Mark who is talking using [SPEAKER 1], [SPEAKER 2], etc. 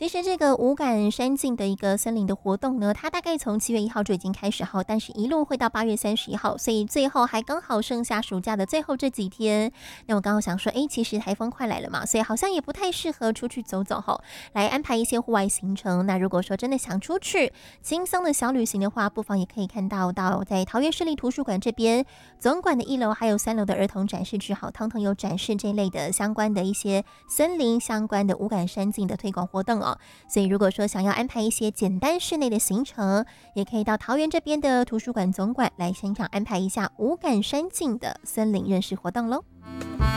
[SPEAKER 1] 其实这个五感山径的一个森林的活动呢，它大概从7月1号就已经开始哈，但是一路会到8月31号，所以最后还刚好剩下暑假的最后这几天。那我刚刚想说，其实台风快来了嘛，所以好像也不太适合出去走走哈，来安排一些户外行程。那如果说真的想出去轻松的小旅行的话，不妨也可以看到在桃园市立图书馆这边总馆的1楼还有3楼的儿童展示区，好，通通有展示这类的相关的一些森林相关的五感山径的推广活动哦。所以如果说想要安排一些简单室内的行程，也可以到桃园这边的图书馆总馆来现场安排一下五感山径的森林认识活动咯。